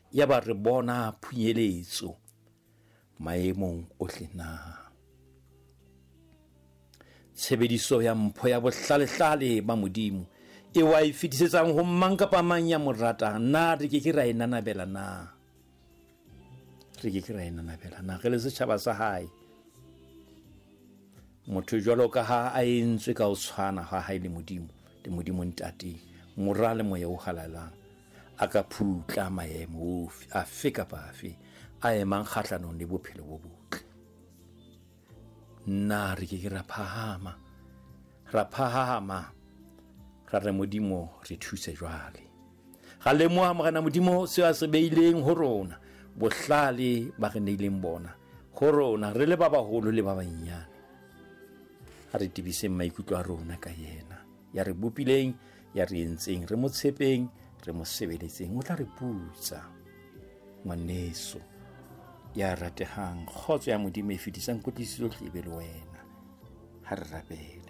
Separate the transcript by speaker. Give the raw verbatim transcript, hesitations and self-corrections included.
Speaker 1: ya ba re bona phunyeletso maemong ohle na. Tshebediso ya mpho ya bohlalehlale ba Modimo e wa e fetisetsang ho mang kapa mang ya mo ratang, na re ke ke ra e nanabela na? Re ke ke ra e nanabela na re le setjhaba sa hae? Motho jwalo ka ha a entswe ka ho tshwana ha hae le Modimo, le Modimo ntate, mora le moya o halalang, a ka phutla maemo afe kapa afe a emang kgahlanong le bophelo bo botle. Na re ke ke ra phahama, ra phahama ra re Modimo re thuse jwale. Ga lemoha morena Modimo se a se beileng ho rona, bohlale ba re neileng bona ho rona re le ba baholo le ba banyane. Ha re tibiseng maikutlo a rona ka yena, ya re bopileng, ya re entseng, re mo tshepeng, re mo sebeletseng, o tla re putsa. Ngwaneso ya ratehang, kgotso ya Modimo e fetisang kwetliso tsohle e be le wena. Ha re rapele.